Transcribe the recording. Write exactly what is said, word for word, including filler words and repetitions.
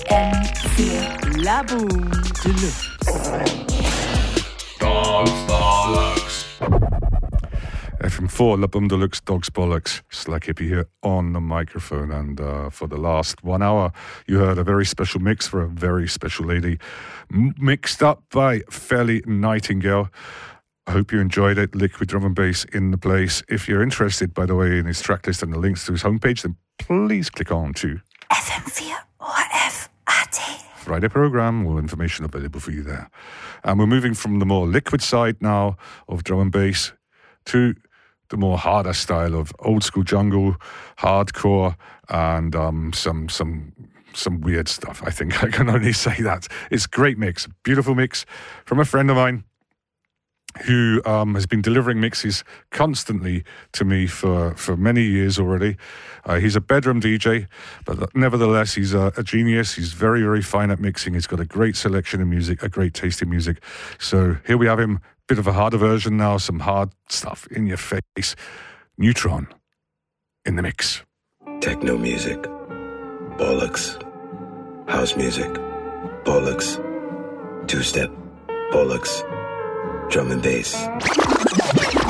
M vier La Boom Deluxe. Dogs Bollocks. F M four, La Boom Deluxe, Dogs Bollocks. Slack Hippie here on the microphone. And uh, for the last one hour, you heard a very special mix for a very special lady, m- mixed up by Felly Nightingale. I hope you enjoyed it. Liquid drum and bass in the place. If you're interested, by the way, in his tracklist and the links to his homepage, then please click on to F M four or F A T. Friday program. All information available for you there. And we're moving from the more liquid side now of drum and bass to the more harder style of old school jungle, hardcore, and um, some some some weird stuff. I think I can only say that. It's a great mix, beautiful mix from a friend of mine who um, has been delivering mixes constantly to me for, for many years already. Uh, he's a bedroom D J, but nevertheless, he's a, a genius. He's very, very fine at mixing. He's got a great selection of music, a great taste in music. So here we have him, bit of a harder version now, some hard stuff in your face. Neutron in the mix. Techno music, bollocks. House music, bollocks. Two-step, bollocks. Drum and bass.